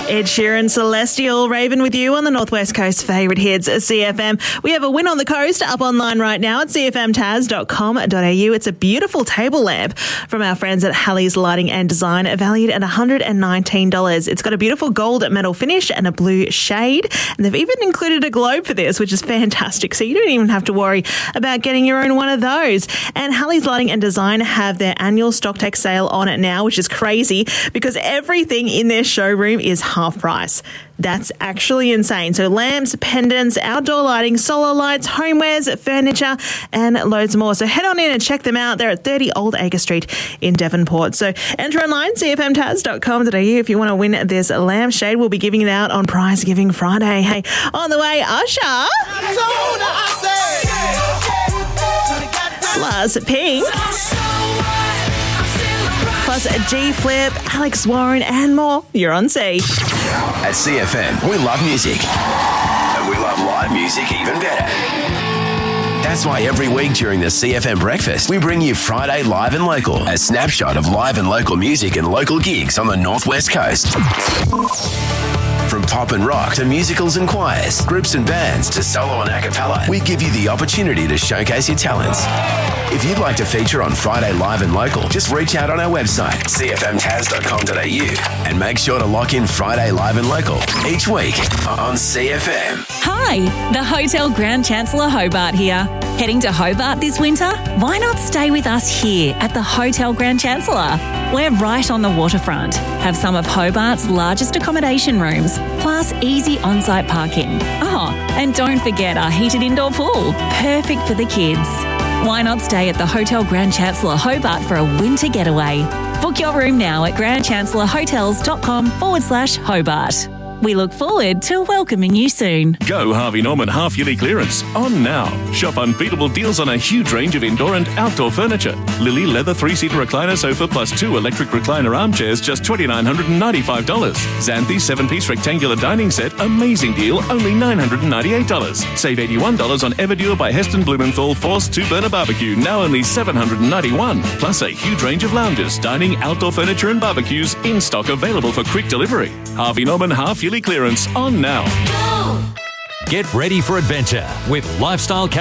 Ed Sheeran, Celestial, Raven with you on the Northwest Coast favourite hits at CFM. We have a win on the coast up online right now at cfmtaz.com.au. It's a beautiful table lamp from our friends at Halley's Lighting and Design, valued at $119. It's got a beautiful gold metal finish and a blue shade. And they've even included a globe for this, which is fantastic. So you don't even have to worry about getting your own one of those. And Halley's Lighting and Design have their annual StockTech sale on it now, which is crazy because everything in their showroom is half price. That's actually insane. So lamps, pendants, outdoor lighting, solar lights, homewares, furniture, and loads more. So head on in and check them out. They're at 30 Old Acre Street in Devonport. So enter online, cfmtaz.com.au if you want to win this lampshade. We'll be giving it out on Prize Giving Friday. Hey, on the way, Usher. Plus Pink. Plus G-Flip, Alex Warren, and more. You're on C. At CFM, we love music. And we love live music even better. That's why every week during the CFM breakfast, we bring you Friday Live and Local, a snapshot of live and local music and local gigs on the Northwest Coast. From pop and rock to musicals and choirs, groups and bands to solo and a cappella, we give you the opportunity to showcase your talents. If you'd like to feature on Friday Live and Local, just reach out on our website, cfmtaz.com.au, and make sure to lock in Friday Live and Local each week on CFM. Hi, the Hotel Grand Chancellor Hobart here. Heading to Hobart this winter? Why not stay with us here at the Hotel Grand Chancellor? We're right on the waterfront, have some of Hobart's largest accommodation rooms, plus easy on-site parking. Oh, and don't forget our heated indoor pool, perfect for the kids. Why not stay at the Hotel Grand Chancellor Hobart for a winter getaway? Book your room now at grandchancellorhotels.com/Hobart. We look forward to welcoming you soon. Go Harvey Norman half-yearly clearance. On now. Shop unbeatable deals on a huge range of indoor and outdoor furniture. Lily leather 3-seater recliner sofa plus 2 electric recliner armchairs, just $2,995. Xanthi 7-piece rectangular dining set, amazing deal, only $998. Save $81 on Everdure by Heston Blumenthal Force 2-burner barbecue, now only $791. Plus a huge range of lounges, dining, outdoor furniture and barbecues in stock, available for quick delivery. Harvey Norman half-yearly clearance on now. Get ready for adventure with Lifestyle